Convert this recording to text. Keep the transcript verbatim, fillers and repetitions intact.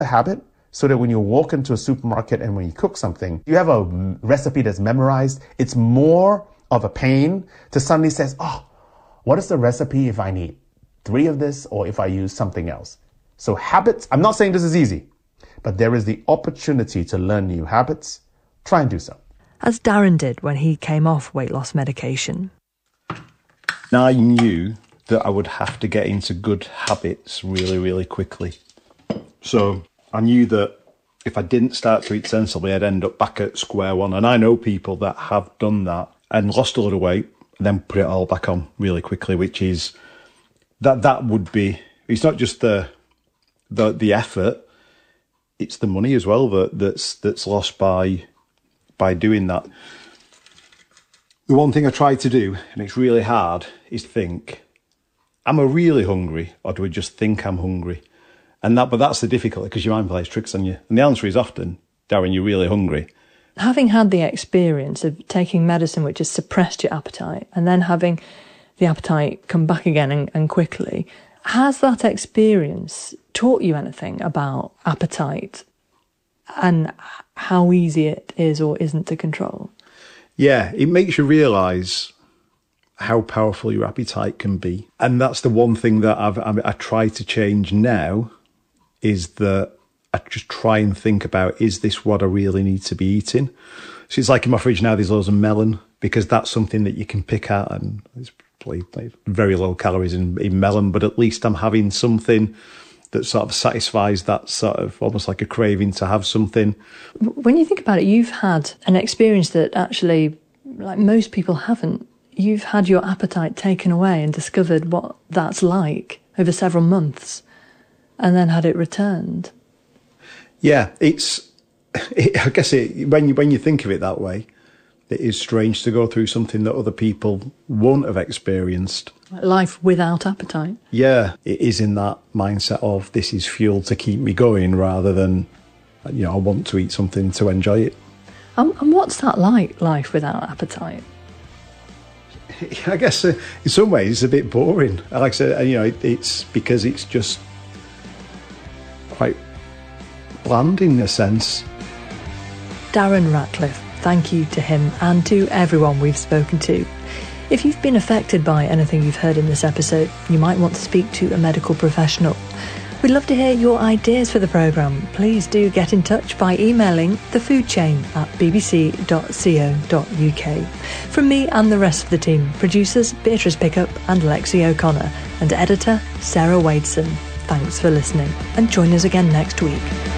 a habit so that when you walk into a supermarket and when you cook something, you have a recipe that's memorized. It's more of a pain to suddenly say, oh, what is the recipe if I need three of this or if I use something else? So habits, I'm not saying this is easy, but there is the opportunity to learn new habits. Try and do so. As Darren did when he came off weight loss medication. I knew that I would have to get into good habits really, really quickly. So I knew that if I didn't start to eat sensibly, I'd end up back at square one. And I know people that have done that and lost a lot of weight and then put it all back on really quickly, which is, that that would be, it's not just the the the effort, it's the money as well that that's that's lost by by doing that. The one thing I try to do, and it's really hard, is think, am I really hungry or do I just think I'm hungry? And that, but that's the difficulty because your mind plays tricks on you. And the answer is often, Darren, you're really hungry. Having had the experience of taking medicine which has suppressed your appetite and then having the appetite come back again and, and quickly, has that experience taught you anything about appetite and how easy it is or isn't to control? Yeah, it makes you realise how powerful your appetite can be. And that's the one thing that I've, I, I try to change now, is that I just try and think about, is this what I really need to be eating? So it's like in my fridge now, there's loads of melon, because that's something that you can pick out, and it's probably very low calories in, in melon, but at least I'm having something that sort of satisfies that sort of almost like a craving to have something. When you think about it, you've had an experience that actually, like most people haven't. You've had your appetite taken away and discovered what that's like over several months and then had it returned. Yeah, it's, it, I guess it, when you, when you think of it that way, it is strange to go through something that other people won't have experienced. Life without appetite. Yeah, it is in that mindset of this is fuel to keep me going rather than, you know, I want to eat something to enjoy it. Um, and what's that like, life without appetite? I guess uh, in some ways it's a bit boring. Like I said, you know, it, it's because it's just quite bland in a sense. Darren Ratcliffe, thank you to him and to everyone we've spoken to. If you've been affected by anything you've heard in this episode, you might want to speak to a medical professional. We'd love to hear your ideas for the programme. Please do get in touch by emailing thefoodchain at b b c dot co dot u k. From me and the rest of the team, producers Beatrice Pickup and Lexi O'Connor, and editor Sarah Wadeson, thanks for listening, and join us again next week.